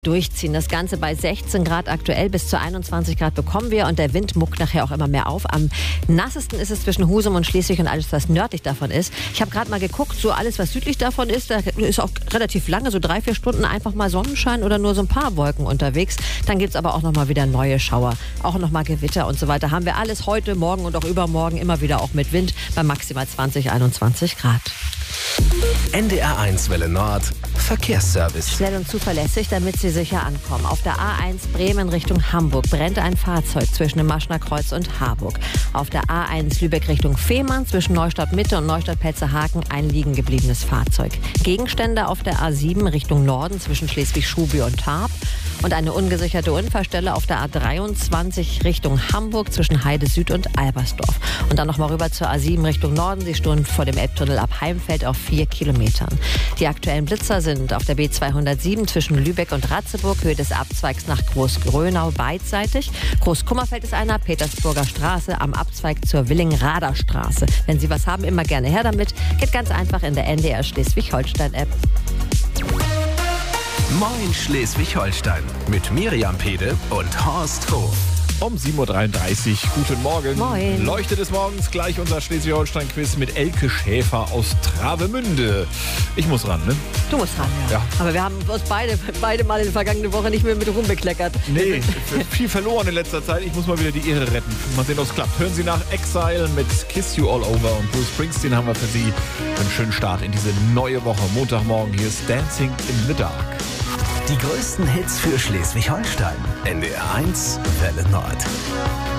durchziehen. Das Ganze bei 16 Grad aktuell, bis zu 21 Grad bekommen wir und der Wind muckt nachher auch immer mehr auf. Am nassesten ist es zwischen Husum und Schleswig und alles, was nördlich davon ist. Ich habe gerade mal geguckt, so alles, was südlich davon ist, da ist auch relativ lange, so 3-4 Stunden einfach mal Sonnenschein oder nur so ein paar Wolken unterwegs. Dann gibt es aber auch nochmal wieder neue Schauer, auch nochmal Gewitter und so weiter. Haben wir alles heute, morgen und auch übermorgen immer wieder auch mit Wind bei maximal 20, 21 Grad. NDR1 Welle Nord Verkehrsservice. Schnell und zuverlässig, damit Sie sicher ankommen. Auf der A1 Bremen Richtung Hamburg brennt ein Fahrzeug zwischen dem Maschner Kreuz und Harburg. Auf der A1 Lübeck Richtung Fehmarn zwischen Neustadt Mitte und Neustadt Petzehaken ein liegen gebliebenes Fahrzeug. Gegenstände auf der A7 Richtung Norden zwischen Schleswig-Schubi und Tarp. Und eine ungesicherte Unfallstelle auf der A23 Richtung Hamburg zwischen Heide Süd und Albersdorf. Und dann nochmal rüber zur A7 Richtung Norden. Sie stehen vor dem Elbtunnel ab Heimfeld auf 4 Kilometern. Die aktuellen Blitzer sind auf der B207 zwischen Lübeck und Ratzeburg, Höhe des Abzweigs nach Großgrönau beidseitig. Großkummerfeld ist einer, Petersburger Straße am Abzweig zur Willing-Rader Straße. Wenn Sie was haben, immer gerne her damit. Geht ganz einfach in der NDR Schleswig-Holstein-App. Moin Schleswig-Holstein mit Miriam Pede und Horst Hof. Um 7.33 Uhr. Guten Morgen. Moin. Leuchte des Morgens gleich unser Schleswig-Holstein-Quiz mit Elke Schäfer aus Travemünde. Ich muss ran, ne? Du musst ran, ja. Aber wir haben uns beide mal in der vergangenen Woche nicht mehr mit rumbekleckert. Nee, viel verloren in letzter Zeit. Ich muss mal wieder die Ehre retten. Mal sehen, ob es klappt. Hören Sie nach Exile mit Kiss You All Over und Bruce Springsteen haben wir für Sie einen schönen Start in diese neue Woche. Montagmorgen, hier ist Dancing in the Dark. Die größten Hits für Schleswig-Holstein. NDR1 Welle Nord.